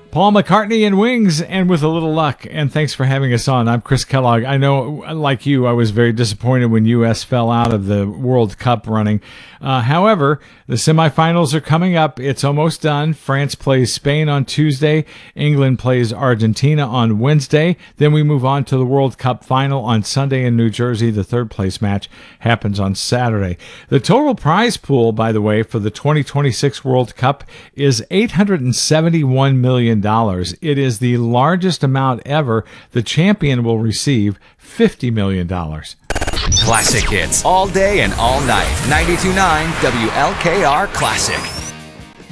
Paul McCartney and Wings, and With a Little Luck. And thanks for having us on. I'm Chris Kellogg. I know, like you, I was very disappointed when U.S. fell out of the World Cup running. However, the semifinals are coming up. It's almost done. France plays Spain on Tuesday. England plays Argentina on Wednesday. Then we move on to the World Cup final on Sunday in New Jersey. The third place match happens on Saturday. The total prize pool, by the way, for the 2026 World Cup is $871 million. It is the largest amount ever. The champion will receive $50 million. Classic hits all day and all night. 92.9 WLKR Classic.